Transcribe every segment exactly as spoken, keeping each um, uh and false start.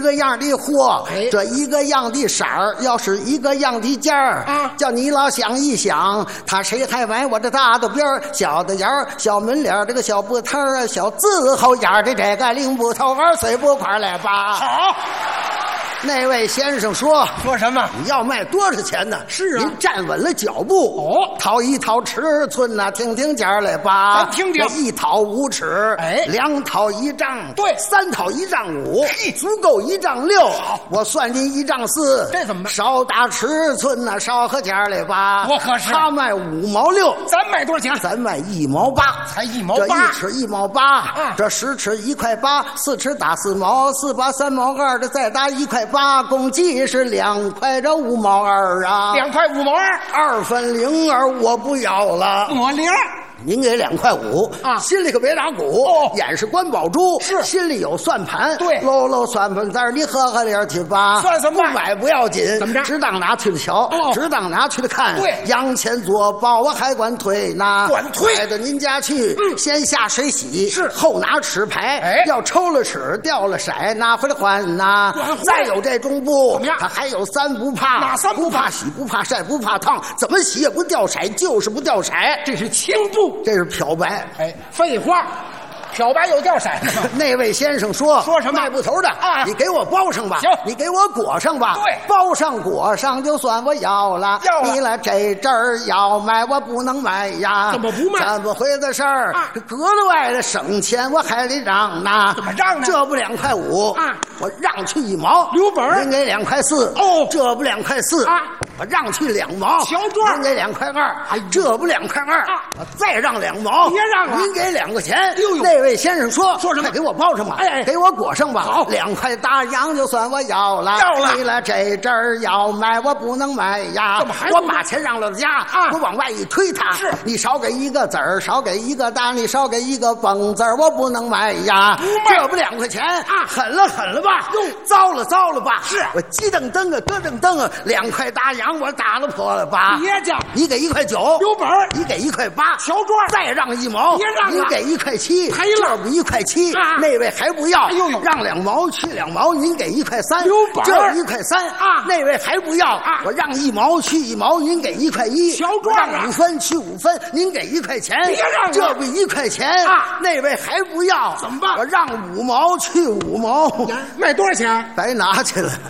个样的货， 哎， 这一个样的色儿，要是一个样的价儿啊，叫你老想一想，他谁还买我这大肚边儿、小的眼儿、小门脸儿、这个小布摊儿、小字后眼儿的这个领布头儿，碎不块来吧？ 好。 那位先生说：“ 说什么？ 你要卖多少钱呢？ 是啊， 您站稳了脚步哦， 掏一掏尺寸呐、啊，听听价来吧。 咱听听， 一掏五尺， 哎， 两掏一丈， 对， 三掏一丈五，足够一丈六。我算您一丈四， 这怎么办？ 少打尺寸呐、啊，少和价来吧。 我可是他卖五毛六， 咱卖多少钱？ 咱卖一毛八， 才一毛八。 这一尺一毛八， 啊， 这十尺一块八，四尺打四毛，四八三毛二，这再打一块八，共计。”是两块这五毛二啊， 两块五毛二， 二分零二我不要了， 抹零。 您给两块五啊，心里可别打鼓，哦，眼是关宝珠， 是心里有算盘， 对， 搂搂算盘子，你喝喝点去吧， 算什么？ 不买不要紧， 怎么着？ 只当拿去了瞧，哦，只当拿去了看， 对， 洋钱做包我还管推呢， 管推， 带到您家去，嗯，先下水洗， 是后拿尺牌， 哎， 要抽了尺掉了色，拿回来换呐，再有这中布， 怎么样？ 他还有三不怕， 哪三不怕洗，不怕晒，不怕烫，怎么洗也不掉色，就是不掉色， 这是青布， 这是漂白。 哎，废话，漂白有掉色。 那位先生说：“ 说什么？ 卖布头的啊，你给我包上吧， 行， 你给我裹上吧。 对， 包上裹上就算我要了。 要了， 你来这阵儿要卖，我不能卖呀。 怎么不卖？ 怎么回的事儿？啊，格了外的省钱，我还得让呢。 怎么让呢？ 这不两块五啊，我让去一毛， 留本。 您给两块四哦， 这不两块四啊。” 我让去两毛， 乔庄， 您给两块二，哎，这不两块二，啊，我再让两毛， 别让了， 您给两块钱。 呦呦， 那位先生说说什么？ 给我包上吧， 哎， 给我裹上吧。 好， 两块大洋就算我要了， 要了。 你了这阵儿要卖，我不能卖呀。 怎么还？ 我把钱让了家啊，我往外一推他， 是你少给一个子儿，少给一个大，你少给一个蹦子儿，我不能卖呀。 不卖， 这不两块钱啊， 狠了狠了吧？ 哟， 糟了糟了吧？ 是我鸡蹬蹬啊，咯噔蹬啊，两块大洋我打了破了吧？ 别介， 你给一块九， 留本， 你给一块八， 乔庄， 再让一毛， 别让了， 你给一块七， 赔了， 这不一块七， 啊， 那位还不要， 哎呦呦， 让两毛去两毛，您给一块三， 留本， 这一块三啊， 那位还不要啊， 我让一毛去一毛，您给一块一， 乔庄让五分去五分，您给一块钱， 别让了， 这不一块钱啊， 那位还不要， 怎么办？ 我让五毛去五毛， 卖多少钱？ 白拿去了。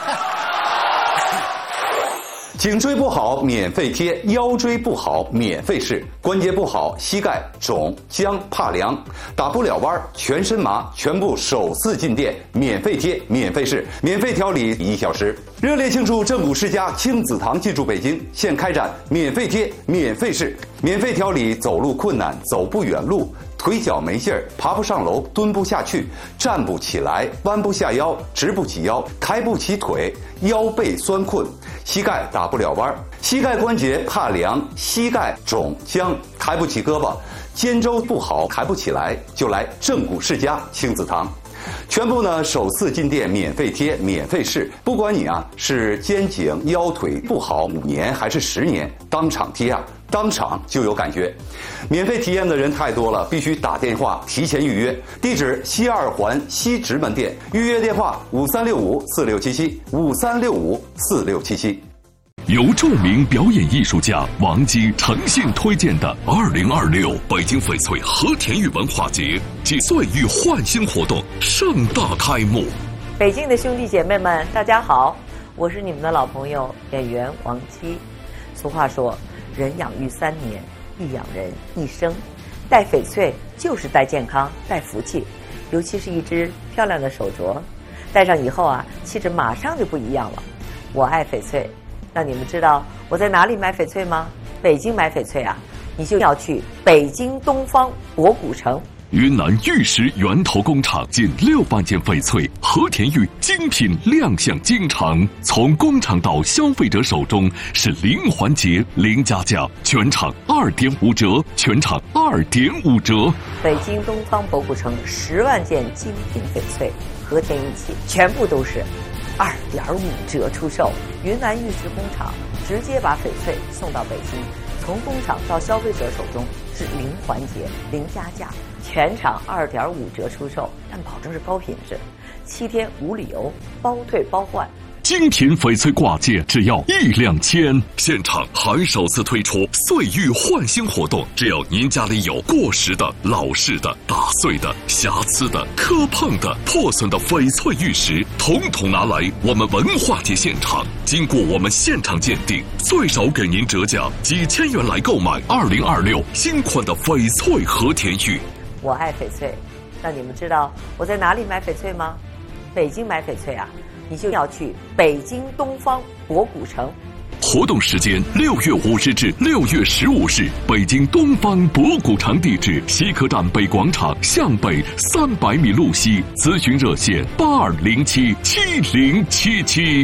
颈椎不好免费贴，腰椎不好免费试，关节不好膝盖肿僵怕凉，打不了弯全身麻，全部首次进店免费贴免费试，免费调理一小时。热烈庆祝正骨世家亲子堂进驻北京，现开展免费贴免费试，免费调理走路困难走不远路，腿脚没劲儿，爬不上楼，蹲不下去，站不起来，弯不下腰，直不起腰，抬不起腿，腰背酸困，膝盖打不了弯，膝盖关节怕凉，膝盖肿僵，抬不起胳膊，肩周不好，抬不起来，就来正骨世家亲子堂。全部呢首次进店免费贴免费试，不管你啊是肩颈腰腿不好五年还是十年，当场贴啊当场就有感觉。免费体验的人太多了，必须打电话提前预约。地址西二环西直门店，预约电话五三六五四六七七五三六五四六七七。 由著名表演艺术家王姬诚信推荐的二零二六北京翡翠和田玉文化节几岁与焕新活动盛大开幕。 北京的兄弟姐妹们，大家好，我是你们的老朋友演员王姬。俗话说，人养育三年，亦养人一生。戴翡翠就是戴健康，戴福气，尤其是一只漂亮的手镯，戴上以后啊，气质马上就不一样了。我爱翡翠。那你们知道我在哪里买翡翠吗？北京买翡翠啊，你就要去北京东方博古城。 云南玉石源头工厂近六万件翡翠和田玉精品亮相京城，从工厂到消费者手中是零环节零加价，全场二点五折，全场二点五折。 北京东方博古城十万件精品翡翠和田玉器，全部都是二点五折出售。云南玉石工厂直接把翡翠送到北京，从工厂到消费者手中是零环节零加价，全场二点五折出售，但保证是高品质。 七天无理由，包退包换。 精品翡翠挂件只要一两千，现场还首次推出岁玉换新活动，只要您家里有过时的、老式的、打碎的、瑕疵的、磕碰的、破损的翡翠玉石，统统拿来我们文化节现场，经过我们现场鉴定，最少给您折价几千元来购买二零二六新款的翡翠和田玉。 我爱翡翠，那你们知道我在哪里买翡翠吗？北京买翡翠啊，你就要去北京东方博古城。 活动时间六月五日至六月十五日，北京东方博古城，地址西客站北广场向北三百米路西，咨询热线八二零七七零七七。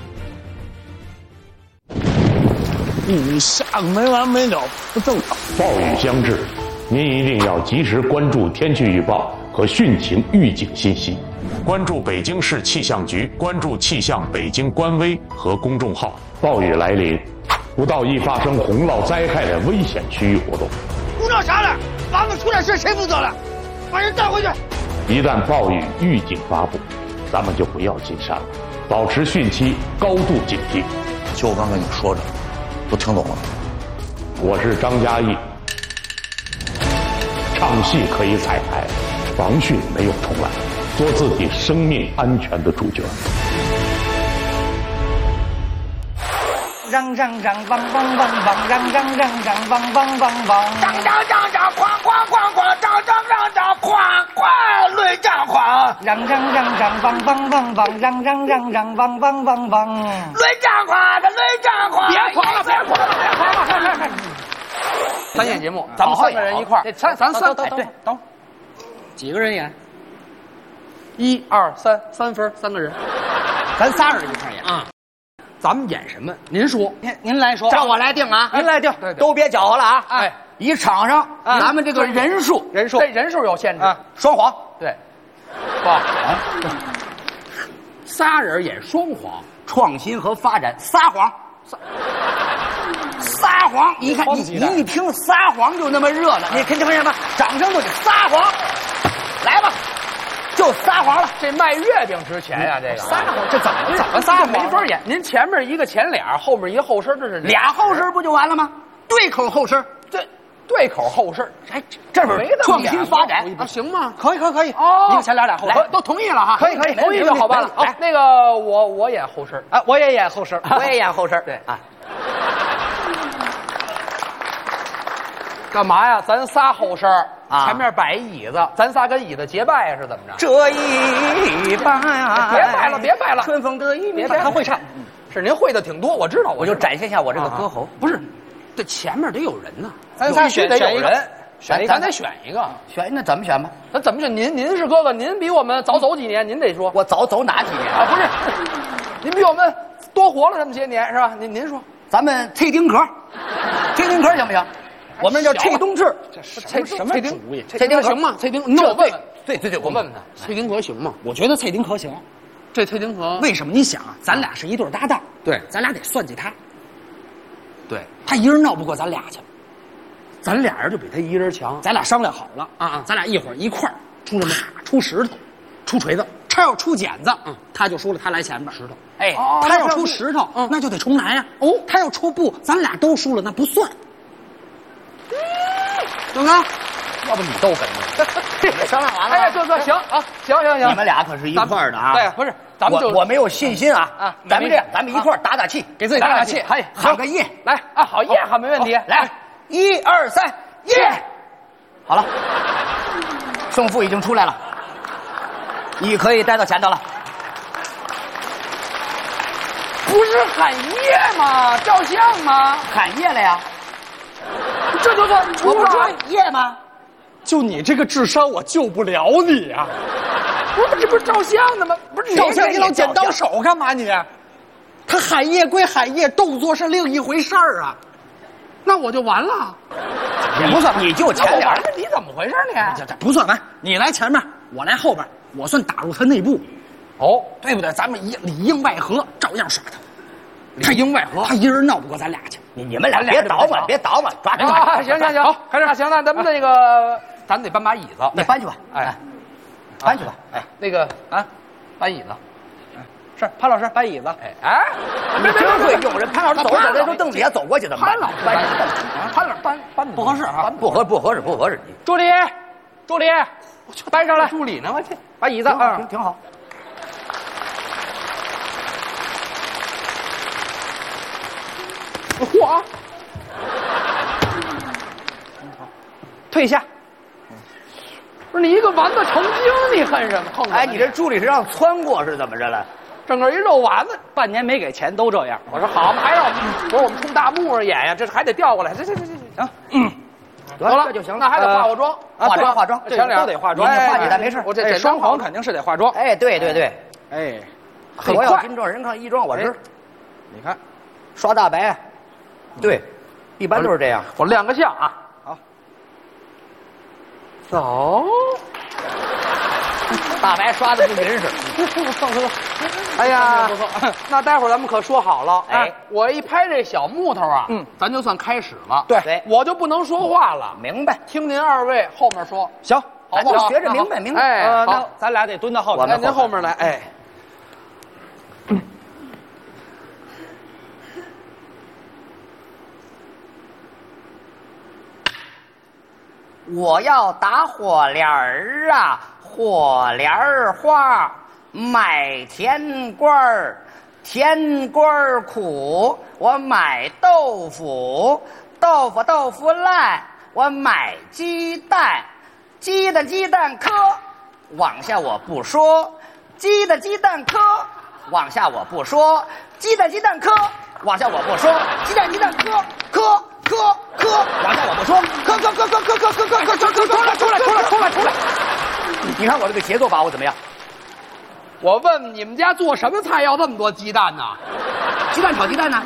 雨下没完没了，不正常。 暴雨将至，您一定要及时关注天气预报和汛情预警信息。关注北京市气象局，关注气象北京官微和公众号。暴雨来临，不到易发生洪涝灾害的危险区域活动。 不闹啥了？房子出点事谁负责了？把人带回去。 一旦暴雨预警发布，咱们就不要进山了，保持汛期高度警惕。 就我刚跟你说着，都听懂了。 我是张嘉译，唱戏可以彩排，防汛没有重来。做自己生命安全的主角。 嚷嚷嚷，梆梆梆梆，嚷嚷嚷嚷，梆梆梆梆，嚷嚷嚷嚷，哐哐哐哐，嚷嚷嚷嚷，哐哐雷炸哐，嚷嚷嚷嚷，梆梆梆梆，嚷嚷嚷嚷，梆梆梆梆，雷炸哐，这雷炸哐，别哐了，别哐了，别哐了。 三演节目，咱们三个人一块儿，咱咱三对，等几个人演？ 一二三，三分，三个人， 咱仨人一块演啊。咱们演什么？您说， 您您来说， 让我来定啊！ 您来定， 都别搅和了啊！ 哎， 一场上咱们这个人数， 人数， 这人数有限制啊。 双簧，对，吧？仨人演双簧， 创新和发展，撒谎，撒撒谎。你看，你你一听撒谎就那么热闹，你看听见吗？掌声就得撒谎，来吧。就撒谎了， 这卖月饼值钱呀！这个撒谎，这怎么怎么撒谎？ 没法演。您前面一个前脸，后面一个后身，这是俩后身不就完了吗？对口后身， 对，对口后身。哎， 这不是创新发展啊？行吗？ 可以，可以，可以。 哦， 一个前脸，俩后身， 都同意了哈。 可以，可以， 同意就好办了。好，那个我我演后身， 啊，我也演后身， 我也演后身。对啊。干嘛呀？咱仨后身啊，前面摆一椅子，咱仨跟椅子结拜是怎么着？ 这一拜， 别拜了，别拜了， 春风得意， 别拜。他会唱，是您会的挺多，我知道， 我就展现一下我这个歌喉。 不是，这前面得有人呢， 咱仨选得有人， 选一个， 咱得选一个， 选那怎么选吧？ 咱怎么选？您您是哥哥，您比我们早走几年，您得说， 我早走哪几年啊？不是，您比我们多活了这么些年是吧？您您说， 咱们崔丁壳，崔丁壳行不行？我们叫崔东志， 这崔什么主意？ 崔丁壳行吗？崔丁，那我问问， 对对对， 我问问他，崔丁壳行吗？ 我觉得崔丁壳行。 这崔丁壳为什么？你想啊，咱俩是一对搭档， 对， 咱俩得算计他， 对他一人闹不过咱俩去， 咱俩人就比他一人强。 咱俩商量好了啊啊， 咱俩一会儿一块儿出什么？出石头，出锤子。他要出剪子，嗯，他就输了，他来前边。 石头， 哎，他要出石头，嗯，那就得重来呀。哦，他要出布，咱俩都输了，那不算。对不对？ 要不你都跟着， 这个商量完了。 哎，哥哥，行啊，行行行， 你们俩可是一块儿的啊。 对，不是，咱们就我我没有信心啊啊！咱们这样，咱们一块儿打打气，给自己打打气， 哎， 喊个耶！ 来啊，好耶，好，没问题。 来，一二三，耶！好了，胜负已经出来了，你可以带到前头了。 不是喊耶吗？照相吗？ 喊耶了呀！ 这就算出了耶吗？ 就你这个智商，我救不了你啊！不是，这不是照相的吗？不是照相，你老剪刀手干嘛你？他喊耶归喊耶，动作是另一回事儿啊。 那我就完了。 也不算，你就前点。 你怎么回事你？ 这这不算完，你来前面，我来后边，我算打入他内部。 哦， 对不对？咱们一里应外合，照样耍他。 里应外合， 他一人闹不过咱俩去。 你你们俩别捣嘛，别捣嘛，抓紧啊！行行行，好，开始。行，那咱们那个，咱得搬把椅子， 你搬去吧。 哎， 搬去吧。哎， 那个啊， 搬椅子。 是潘老师搬椅子。 哎哎， 你真会用人，潘老师走着，再从凳底下走过去怎么办？ 潘老师搬，潘老师搬搬不合适啊，不合不合适不合适。 助理，助理，搬上来。助理呢？我去，把椅子啊， 挺挺好。 嚯！ 退下。 不是你一个丸子成精，你恨什么？碰哎，你这助理是让窜过是怎么着了？ 整个一肉丸子， 半年没给钱都这样。 我说好嘛，还让我们不是我们冲大幕上演呀，这还得调过来。这这这这行，嗯，得了， 这就行了。 那还得化化妆， 化妆化妆， 这前脸都得化妆。你化几单没事， 我这双黄肯定是得化妆。 哎，对对对， 哎， 我要金装，人看衣装，我知。 你看， 刷大白，对，一般都是这样。 我亮个相啊， 好， 走。 大白刷的跟人似的。哎呀，不错，那待会儿咱们可说好了，哎，我一拍这小木头啊，嗯，咱就算开始了。 对， 我就不能说话了。 明白？ 听您二位后面说， 行， 好不好？ 学着明白明白。 哎， 那咱俩得蹲到后面。 那您后面来，哎。 我要打火帘儿啊，火帘儿花，买甜瓜儿，甜瓜儿苦。我买豆腐，豆腐豆腐烂。我买鸡蛋，鸡的鸡蛋壳。往下我不说，鸡的鸡蛋壳。往下我不说，鸡蛋鸡蛋壳。往下我不说，鸡蛋鸡蛋壳壳。科科，往下我不说，科科科科科科科科科科科，出来出来出来出来出来！你看我这个节奏把握怎么样？ 我问你们家做什么菜要这么多鸡蛋呢？ 鸡蛋炒鸡蛋呢？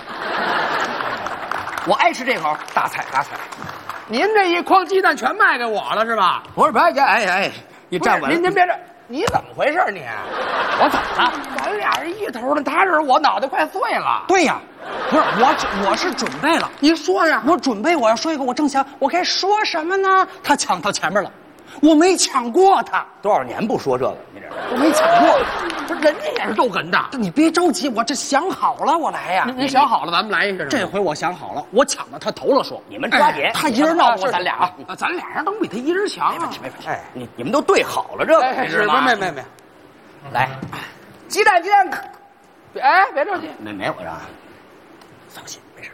我爱吃这口大菜大菜。您这一筐鸡蛋全卖给我了是吧？ 不是不是，哎哎，你站稳了。 您您别这，你怎么回事你？ 我怎么了？ 咱俩人一头的，他这我脑袋快碎了。 对呀。不是我，我是准备了。 你说呀， 我准备我要说一个，我正想我该说什么呢？他抢到前面了，我没抢过他。多少年不说这个，你这我没抢过。不是人家也是逗哏的， 你别着急，我这想好了，我来呀。 您想好了，咱们来一个。 这回我想好了，我抢到他头了说，你们抓紧。他一人闹不过咱俩啊， 咱俩人都比他一人强啊。 没问题，哎，你你们都对好了这个， 是吗？没没没， 来，鸡蛋鸡蛋， 哎，别着急， 没没有这。放心，没事。